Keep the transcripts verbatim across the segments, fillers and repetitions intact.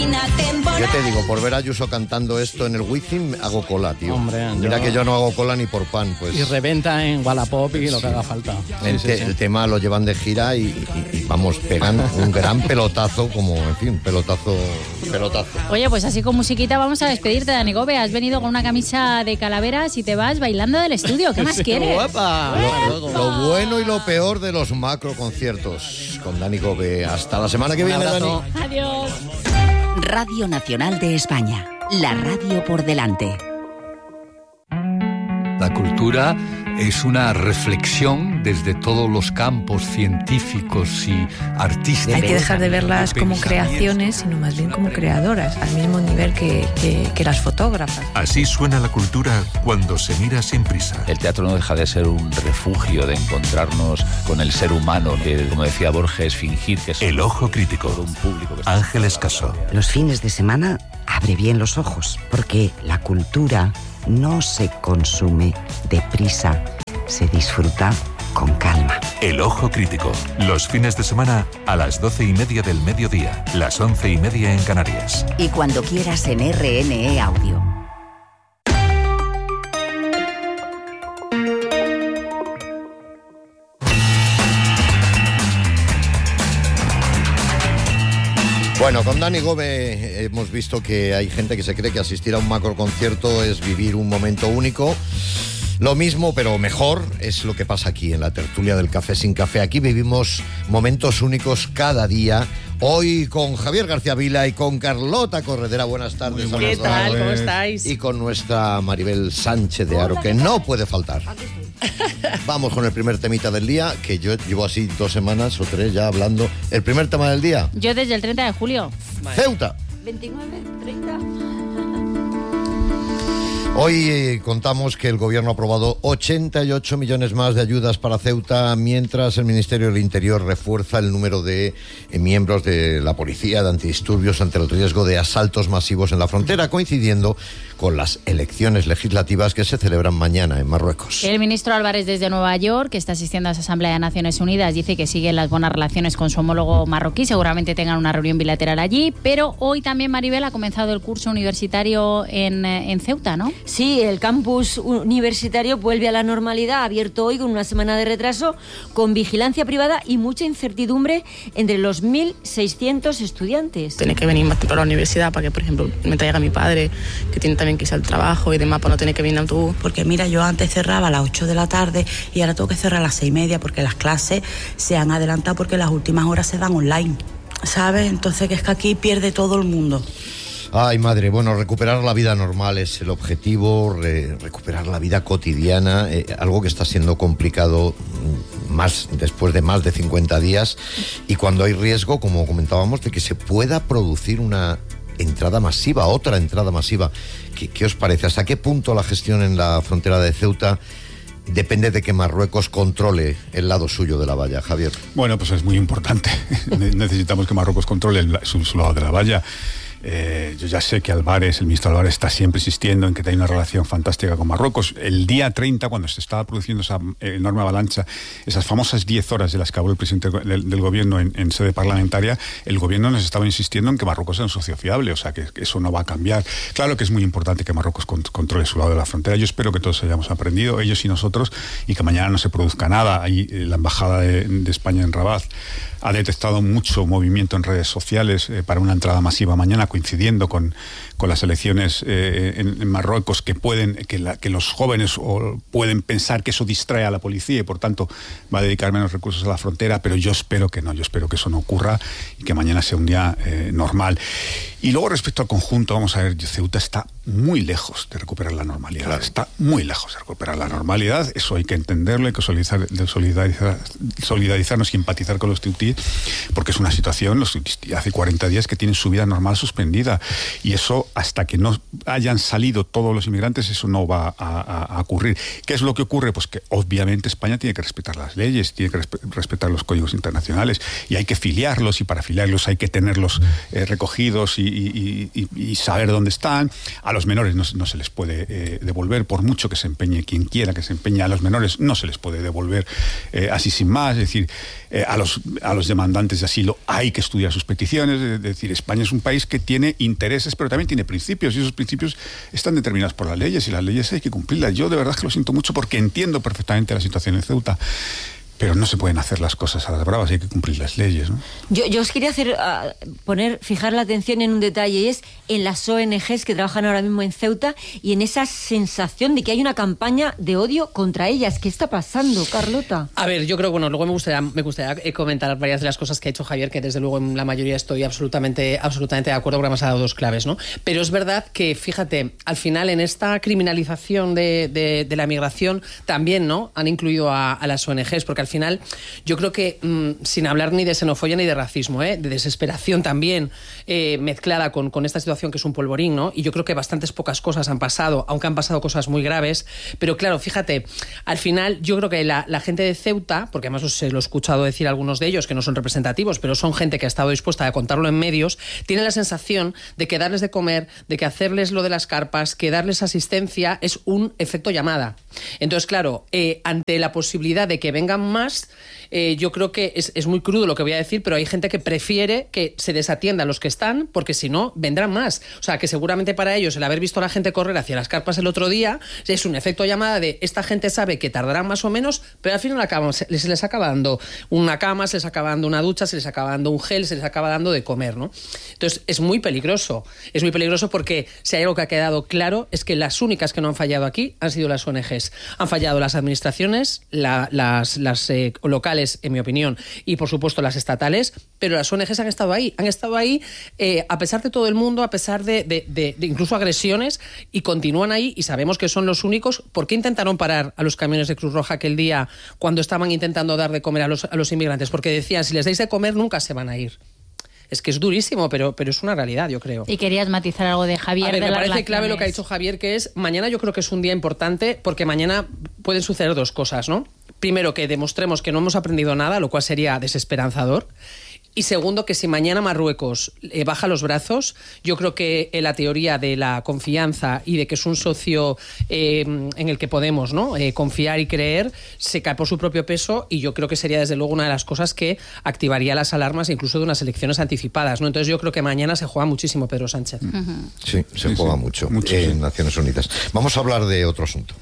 Yo te digo, por ver a Ayuso cantando esto en el Wizzing, hago cola, tío. Hombre, Mira yo... que yo no hago cola ni por pan, pues. Y reventa en Wallapop y lo que sí. haga falta. El, sí, te, sí, sí. el tema lo llevan de gira y, y, y vamos, pegan un gran pelotazo, como, en fin, pelotazo, pelotazo. Oye, pues así con musiquita vamos a despedirte, Dani Gobe. Has venido con una camisa de calaveras y te vas bailando del estudio. ¿Qué más Sí, quieres? guapa. Lo, lo bueno y lo peor de los macroconciertos con Dani Gobe. Hasta la semana que Un viene, abrazo. Dani. Adiós. Radio Nacional de España. La radio por delante. La cultura es una reflexión desde todos los campos científicos y artísticos. Hay que dejar de verlas como creaciones, sino más bien como creadoras, al mismo nivel que, que, que las fotógrafas. Así suena la cultura cuando se mira sin prisa. El teatro no deja de ser un refugio, de encontrarnos con el ser humano, que, como decía Borges, fingir que es El ojo crítico. un público. Que Ángeles Casó. Los fines de semana abre bien los ojos, porque la cultura no se consume deprisa, se disfruta con calma. El ojo crítico. Los fines de semana a las doce y media del mediodía, las once y media en Canarias. Y cuando quieras en R N E Audio. Bueno, con Dani Gobe hemos visto que hay gente que se cree que asistir a un macroconcierto es vivir un momento único. Lo mismo, pero mejor, es lo que pasa aquí en la tertulia del Café sin Café. Aquí vivimos momentos únicos cada día. Hoy con Javier García Vila y con Carlota Corredera. Buenas tardes. Muy ¿Qué tal? tardes. ¿Cómo estáis? Y con nuestra Maribel Sánchez de Aro, que no puede faltar. Vamos con el primer temita del día, que yo llevo así dos semanas o tres ya hablando. El primer tema del día. Yo desde el treinta de julio. Ceuta. veintinueve, treinta. Hoy eh, contamos que el gobierno ha aprobado ochenta y ocho millones más de ayudas para Ceuta, mientras el Ministerio del Interior refuerza el número de eh, miembros de la policía de antidisturbios ante el riesgo de asaltos masivos en la frontera, coincidiendo con las elecciones legislativas que se celebran mañana en Marruecos. El ministro Álvarez desde Nueva York, que está asistiendo a esa Asamblea de Naciones Unidas, dice que siguen las buenas relaciones con su homólogo marroquí, seguramente tengan una reunión bilateral allí, pero hoy también, Maribel, ha comenzado el curso universitario en, en Ceuta, ¿no? Sí, el campus universitario vuelve a la normalidad, abierto hoy con una semana de retraso, con vigilancia privada y mucha incertidumbre entre los mil seiscientos estudiantes. Tiene que venir más temprano a la universidad para que, por ejemplo, me traiga mi padre, que tiene también que irse al trabajo y demás, para no tener que venir en autobús. Porque mira, yo antes cerraba a las ocho de la tarde y ahora tengo que cerrar a las seis y media porque las clases se han adelantado porque las últimas horas se dan online, ¿sabes? Entonces que es que aquí pierde todo el mundo. Ay, madre, bueno, recuperar la vida normal es el objetivo, re- recuperar la vida cotidiana, eh, algo que está siendo complicado más después de más de cincuenta días, y cuando hay riesgo, como comentábamos, de que se pueda producir una entrada masiva, otra entrada masiva. ¿Qué, qué os parece? ¿Hasta qué punto la gestión en la frontera de Ceuta depende de que Marruecos controle el lado suyo de la valla, Javier? Bueno, pues es muy importante. Necesitamos que Marruecos controle el, su, su lado de la valla. Eh, yo ya sé que Álvarez, el ministro Álvarez, está siempre insistiendo en que hay una relación fantástica con Marruecos. El día treinta, cuando se estaba produciendo esa enorme avalancha, esas famosas diez horas de las que habló el presidente del, del gobierno en, en sede parlamentaria, el gobierno nos estaba insistiendo en que Marruecos era un socio fiable, o sea que, que eso no va a cambiar. Claro que es muy importante que Marruecos con, controle su lado de la frontera. Yo espero que todos hayamos aprendido, ellos y nosotros, y que mañana no se produzca nada. Ahí eh, la embajada de, de España en Rabat ha detectado mucho movimiento en redes sociales eh, para una entrada masiva mañana, coincidiendo con, con las elecciones eh, en, en Marruecos, que pueden que, la, que los jóvenes o, pueden pensar que eso distrae a la policía y por tanto va a dedicar menos recursos a la frontera, pero yo espero que no, yo espero que eso no ocurra y que mañana sea un día eh, normal. Y luego respecto al conjunto, vamos a ver, Ceuta está muy lejos de recuperar la normalidad, claro. Está muy lejos de recuperar la normalidad, eso hay que entenderlo, hay que solidarizar, solidarizar, solidarizarnos y empatizar con los teutíes, porque es una situación, los hace cuarenta días que tienen su vida normal suspendida, y eso hasta que no hayan salido todos los inmigrantes, eso no va a, a, a ocurrir. ¿Qué es lo que ocurre? Pues que obviamente España tiene que respetar las leyes, tiene que resp- respetar los códigos internacionales, y hay que filiarlos, y para filiarlos hay que tenerlos eh, recogidos y y, y, y saber dónde están. A los menores no, no se les puede eh, devolver, por mucho que se empeñe quien quiera que se empeñe, a los menores no se les puede devolver eh, así sin más. Es decir, eh, a, los, a los demandantes de asilo hay que estudiar sus peticiones. Es decir, España es un país que tiene intereses, pero también tiene principios, y esos principios están determinados por las leyes, y las leyes hay que cumplirlas. Yo de verdad que lo siento mucho, porque entiendo perfectamente la situación en Ceuta, pero no se pueden hacer las cosas a las bravas, hay que cumplir las leyes, ¿no? Yo, yo os quería hacer uh, poner, fijar la atención en un detalle, y es en las O N Ges que trabajan ahora mismo en Ceuta, y en esa sensación de que hay una campaña de odio contra ellas. ¿Qué está pasando, Carlota? A ver, yo creo, bueno, luego me gustaría, me gustaría comentar varias de las cosas que ha hecho Javier, que desde luego en la mayoría estoy absolutamente, absolutamente de acuerdo, porque me has dado dos claves, ¿no? Pero es verdad que, fíjate, al final en esta criminalización de, de, de la migración también, ¿no?, han incluido a, a las O N Ges, porque al final yo creo que, mmm, sin hablar ni de xenofobia ni de racismo, ¿eh?, de desesperación también, eh, mezclada con, con esta situación que es un polvorín, ¿no? Y yo creo que bastantes pocas cosas han pasado, aunque han pasado cosas muy graves, pero claro, fíjate, al final yo creo que la, la gente de Ceuta, porque además os lo he escuchado decir a algunos de ellos, que no son representativos, pero son gente que ha estado dispuesta a contarlo en medios, tienen la sensación de que darles de comer, de que hacerles lo de las carpas, que darles asistencia es un efecto llamada. Entonces, claro, eh, ante la posibilidad de que vengan más, eh, yo creo que es, es muy crudo lo que voy a decir, pero hay gente que prefiere que se desatienda a los que están, porque si no, vendrán más. O sea, que seguramente para ellos el haber visto a la gente correr hacia las carpas el otro día es un efecto llamada de esta gente sabe que tardarán más o menos, pero al final acaban, se, se les acaba dando una cama, se les acaba dando una ducha, se les acaba dando un gel, se les acaba dando de comer, ¿no? Entonces, es muy peligroso. Es muy peligroso porque si hay algo que ha quedado claro es que las únicas que no han fallado aquí han sido las O N Ges. Han fallado las administraciones, la, las, las eh, locales, en mi opinión, y por supuesto las estatales, pero las O N Ges han estado ahí, han estado ahí eh, a pesar de todo el mundo, a pesar de, de, de, de incluso agresiones, y continúan ahí, y sabemos que son los únicos. ¿Por qué intentaron parar a los camiones de Cruz Roja aquel día cuando estaban intentando dar de comer a los, a los inmigrantes? Porque decían, si les dais de comer nunca se van a ir. Es que es durísimo, pero, pero es una realidad, yo creo. Y querías matizar algo de Javier. A ver, de me las parece relaciones. clave lo que ha dicho Javier, que es, mañana yo creo que es un día importante, porque mañana pueden suceder dos cosas, ¿no? Primero, que demostremos que no hemos aprendido nada, lo cual sería desesperanzador. Y segundo, que si mañana Marruecos eh, baja los brazos, yo creo que eh, la teoría de la confianza y de que es un socio eh, en el que podemos, ¿no?, eh, confiar y creer, se cae por su propio peso, y yo creo que sería desde luego una de las cosas que activaría las alarmas incluso de unas elecciones anticipadas, ¿no? Entonces yo creo que mañana se juega muchísimo Pedro Sánchez. Uh-huh. Sí, se sí, juega sí. mucho, mucho en sí. Naciones Unidas. Vamos a hablar de otro asunto.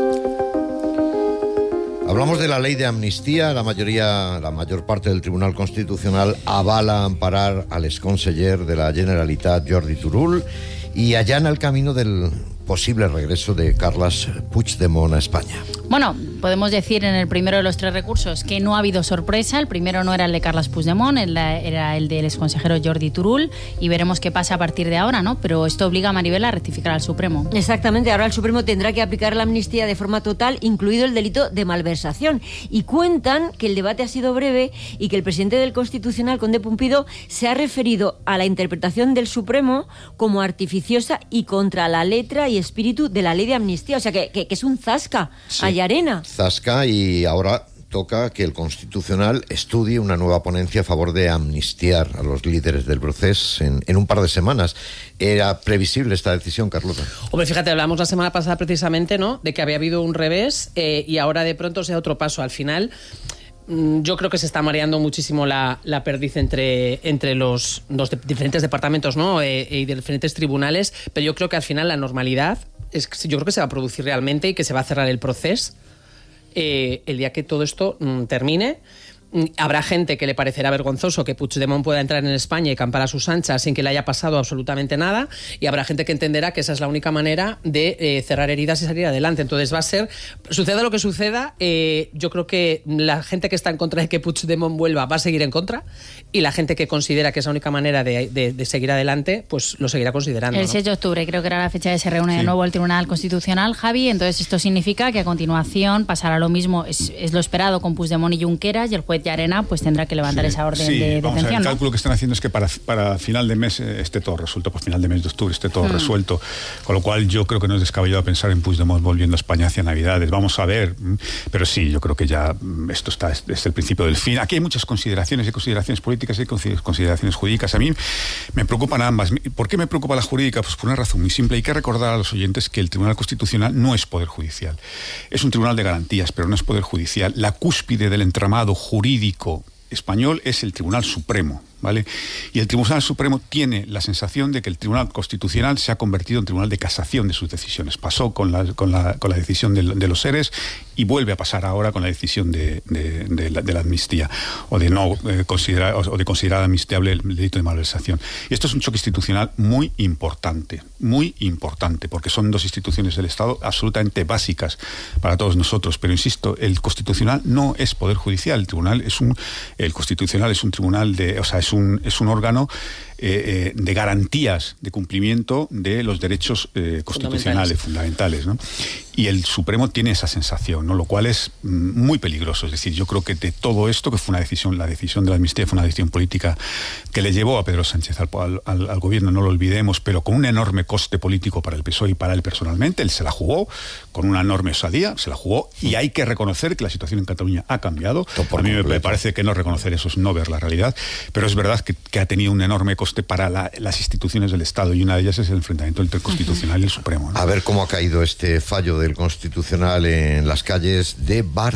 Hablamos de la ley de amnistía. La mayoría, la mayor parte del Tribunal Constitucional avala amparar al exconseller de la Generalitat, Jordi Turull, y allana el camino del posible regreso de Carles Puigdemont a España. Bueno, podemos decir en el primero de los tres recursos que no ha habido sorpresa. El primero no era el de Carles Puigdemont, era el del exconsejero Jordi Turull, y veremos qué pasa a partir de ahora, ¿no? Pero esto obliga a Maribel a rectificar al Supremo. Exactamente, ahora el Supremo tendrá que aplicar la amnistía de forma total, incluido el delito de malversación. Y cuentan que el debate ha sido breve y que el presidente del Constitucional, Conde Pumpido, se ha referido a la interpretación del Supremo como artificiosa y contra la letra y espíritu de la ley de amnistía. O sea, que, que, que es un zasca, sí, hay arena. Zasca, y ahora toca que el Constitucional estudie una nueva ponencia a favor de amnistiar a los líderes del proceso en, en un par de semanas. ¿Era previsible esta decisión, Carlota? Hombre, fíjate, hablamos la semana pasada precisamente, ¿no?, de que había habido un revés eh, y ahora de pronto sea otro paso. Al final, yo creo que se está mareando muchísimo la, la perdiz entre, entre los, los de, diferentes departamentos, ¿no?, eh, y de diferentes tribunales, pero yo creo que al final la normalidad es que yo creo que se va a producir realmente y que se va a cerrar el proceso eh, el día que todo esto mm, termine. Habrá gente que le parecerá vergonzoso que Puigdemont pueda entrar en España y campar a sus anchas sin que le haya pasado absolutamente nada, y habrá gente que entenderá que esa es la única manera de eh, cerrar heridas y salir adelante. Entonces va a ser, suceda lo que suceda, eh, yo creo que la gente que está en contra de que Puigdemont vuelva va a seguir en contra, y la gente que considera que es la única manera de, de, de seguir adelante, pues lo seguirá considerando. El seis de octubre creo que era la fecha de se reúne sí. de nuevo el Tribunal Constitucional, Javi. Entonces esto significa que a continuación pasará lo mismo, es, es lo esperado con Puigdemont y Junqueras, y el juez juez Llarena pues tendrá que levantar sí, esa orden sí, de vamos detención. a ver, el ¿no? cálculo que están haciendo es que para, para final de mes eh, esté todo resuelto, por final de mes de octubre esté todo mm. resuelto, con lo cual yo creo que no es descabellado pensar en Puigdemont volviendo a España hacia Navidades. Vamos a ver, pero sí, yo creo que ya esto está desde el principio del fin. Aquí hay muchas consideraciones, hay consideraciones políticas, hay consideraciones jurídicas. A mí me preocupan ambas. ¿Por qué me preocupa la jurídica? Pues por una razón muy simple. Hay que recordar a los oyentes que el Tribunal Constitucional no es poder judicial. Es un tribunal de garantías, pero no es poder judicial. La cúspide del entramado jurídico español es el Tribunal Supremo, ¿vale? Y el Tribunal Supremo tiene la sensación de que el Tribunal Constitucional se ha convertido en tribunal de casación de sus decisiones. Pasó con la, con la, con la decisión de, de los seres y vuelve a pasar ahora con la decisión de, de, de, la, de la amnistía o de no eh, considerar o de considerar amnistiable el delito de malversación. Y esto es un choque institucional muy importante, muy importante, porque son dos instituciones del Estado absolutamente básicas para todos nosotros. Pero insisto, el Constitucional no es poder judicial. El Tribunal es un, el Constitucional es un tribunal de, o sea, es un es un órgano eh, de garantías de cumplimiento de los derechos eh, constitucionales fundamentales, ¿no? Y el Supremo tiene esa sensación, ¿no? Lo cual es muy peligroso. Es decir, yo creo que de todo esto, que fue una decisión, la decisión de la amnistía fue una decisión política que le llevó a Pedro Sánchez al, al, al gobierno, no lo olvidemos, pero con un enorme coste político para el P S O E y para él personalmente. Él se la jugó con una enorme osadía, se la jugó, y hay que reconocer que la situación en Cataluña ha cambiado. A mí me parece que no reconocer eso es no ver la realidad, pero es verdad que, que ha tenido un enorme coste para la, las instituciones del Estado, y una de ellas es el enfrentamiento entre el Constitucional y el Supremo, ¿no? A ver cómo ha caído este fallo del Constitucional en las calles de Barcelona.